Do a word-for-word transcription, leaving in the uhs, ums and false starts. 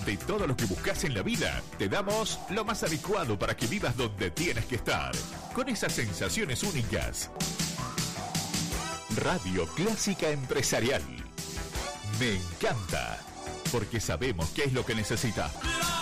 de todo lo que buscas en la vida, te damos lo más adecuado para que vivas donde tienes que estar, con esas sensaciones únicas. Radio Clásica Empresarial. Me encanta, porque sabemos qué es lo que necesitas.